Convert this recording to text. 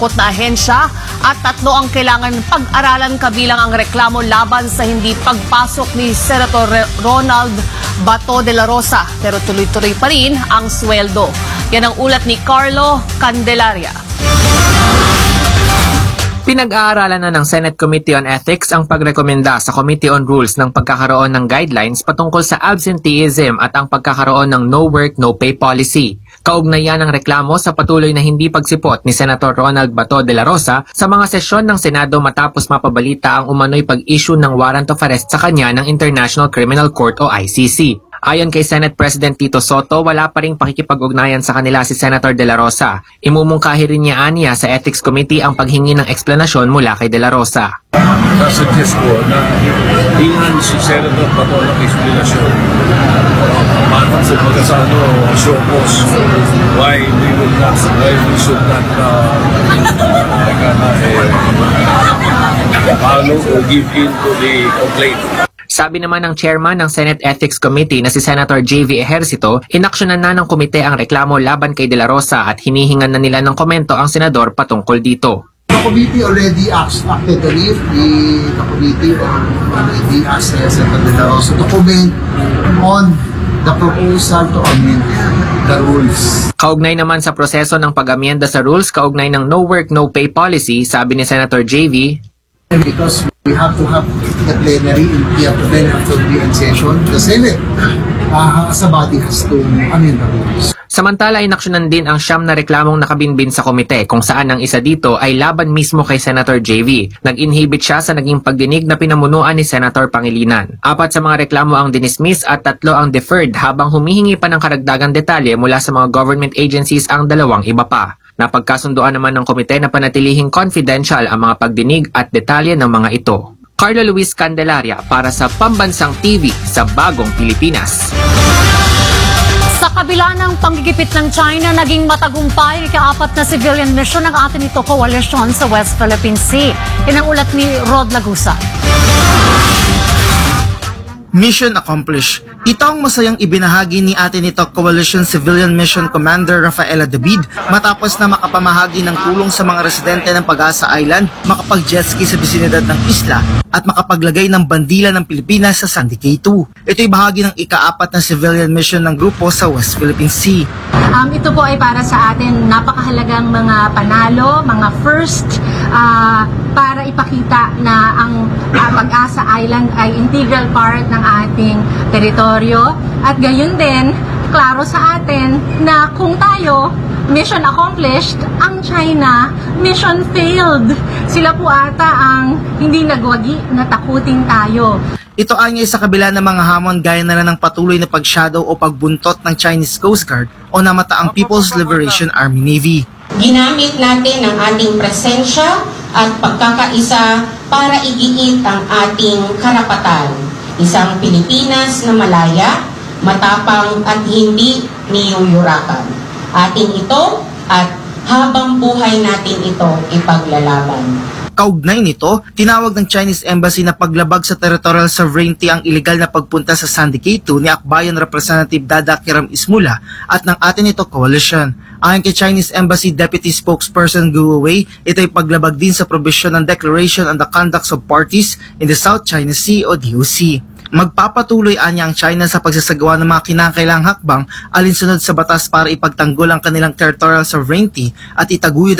na ahensya at 3 ang kailangan pag-aralan kabilang ang reklamo laban sa hindi pagpasok ni Senator Ronald Bato de la Rosa. Pero tuloy-tuloy pa rin ang sweldo. Yan ang ulat ni Carlo Candelaria. Pinag-aaralan na ng Senate Committee on Ethics ang pagrekomenda sa Committee on Rules ng pagkakaroon ng guidelines patungkol sa absenteeism at ang pagkakaroon ng no work, no pay policy. Kaugnayan ng reklamo sa patuloy na hindi pagsipot ni Senator Ronald Bato de la Rosa sa mga sesyon ng Senado matapos mapabalita ang umano'y pag-issue ng warrant of arrest sa kanya ng International Criminal Court o ICC. Ayon kay Senate President Tito Soto, wala pa ring pakikipag-ugnayan sa kanila si Senator de la Rosa. Imumungkahi rin niya aniya sa Ethics Committee ang paghingi ng eksplanasyon mula kay de la Rosa. Nasuggest ko na tingnan si Senator Bato ng eksplanasyon. Manang sa pagkasano, show cause why we should not follow or give in to the complaint. Sabi naman ng chairman ng Senate Ethics Committee na si Senator J.V. Ejercito, inaksyonan na ng komite ang reklamo laban kay de la Rosa at hinihingan na nila ng komento ang senador patungkol dito. The committee already acted the leave. The committee already asked Senator de la Rosa to comment on the proposal to amend the rules. Kaugnay naman sa proseso ng pag-amyenda sa rules, kaugnay ng no work, no pay policy, sabi ni Senator J.V. Because we have to have the plenary to be in session. The Senate, as a body, has to amend the rules. Samantala, inaksyonan din ang 9 na reklamong nakabinbin sa komite kung saan ang isa dito ay laban mismo kay Senator JV. Nag-inhibit siya sa naging pagdinig na pinamunuan ni Senator Pangilinan. 4 sa mga reklamo ang dinismiss at 3 ang deferred habang humihingi pa ng karagdagang detalye mula sa mga government agencies ang 2 iba pa. Napagkasunduan naman ng komite na panatilihing confidential ang mga pagdinig at detalye ng mga ito. Carlo Luis Candelaria para sa Pambansang TV sa Bagong Pilipinas. Sa kabila ng panggigipit ng China, naging matagumpay ika-4 na civilian mission ng atin ito coalition sa West Philippine Sea. Yan ang ulat ni Rod Lagusa. Mission accomplished. Ito ang masayang ibinahagi ni atin ito Coalition Civilian Mission Commander Rafaela David matapos na makapamahagi ng tulong sa mga residente ng Pag-asa Island, makapag-jetski sa bisinidad ng isla at makapaglagay ng bandila ng Pilipinas sa Sandy Cay 2. Ito'y bahagi ng ika-4 na civilian mission ng grupo sa West Philippine Sea. Ito po ay para sa atin napakahalagang mga panalo, mga first para ipakita na ang Pag-asa Island ay integral part ng ating teritoryo at gayon din, klaro sa atin na kung tayo mission accomplished, ang China mission failed. Sila po ata ang hindi nagwagi na takutin tayo. Ito ay sa kabila ng mga hamon gaya na lang ng patuloy na pagshadow o pagbuntot ng Chinese Coast Guard o namataang People's Liberation Army Navy. Ginamit natin ang ating presensya at pagkakaisa para igiit ang ating karapatan. Isang Pilipinas na malaya, matapang at hindi niyuyurakan. Atin ito at habang buhay natin ito ipaglalaban. Kaugnay nito, tinawag ng Chinese Embassy na paglabag sa territorial sovereignty ang iligal na pagpunta sa Sandy Cay 2 ni Akbayan Representative Dada Kiram Ismula at ng atin ito coalition. Ayon kay Chinese Embassy Deputy Spokesperson Guo Wei, ito'y paglabag din sa probisyon ng Declaration on the Conduct of Parties in the South China Sea o DOC. Magpapatuloy anya ang China sa pagsasagawa ng mga kinakailangang hakbang alinsunod sa batas para ipagtanggol ang kanilang territorial sovereignty at itaguyod